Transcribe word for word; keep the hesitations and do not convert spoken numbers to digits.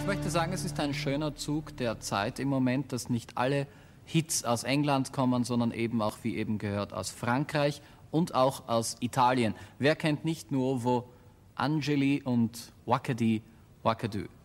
Ich möchte sagen, es ist ein schöner Zug der Zeit im Moment, dass nicht alle Hits aus England kommen, sondern eben auch, wie eben gehört, aus Frankreich und auch aus Italien. Wer kennt nicht Nuovo Angeli und Wakadi Wakadu?